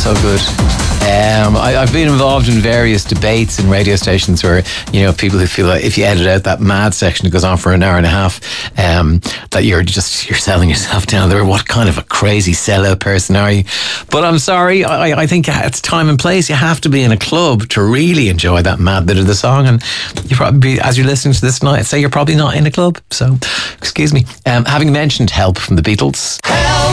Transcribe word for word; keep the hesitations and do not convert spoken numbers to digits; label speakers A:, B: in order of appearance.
A: So good. Um, I, I've been involved in various debates in radio stations where, you know, people who feel like if you edit out that mad section that goes on for an hour and a half, um, that you're just, you're selling yourself down there. What kind of a crazy sellout person are you? But I'm sorry, I, I think it's time and place. You have to be in a club to really enjoy that mad bit of the song. And you probably, as you're listening to this tonight, I'd say you're probably not in a club. So, excuse me. Um, having mentioned Help from the Beatles. Help!